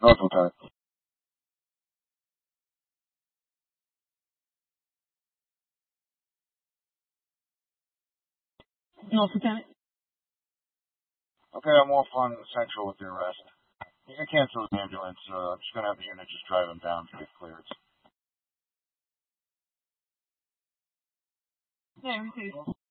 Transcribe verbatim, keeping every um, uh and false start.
No, it's okay. No, it's okay. Okay, I'm off on Central with your arrest. You can cancel the ambulance. Uh, I'm just gonna have the unit just drive him down to get clearance. Yeah, everything.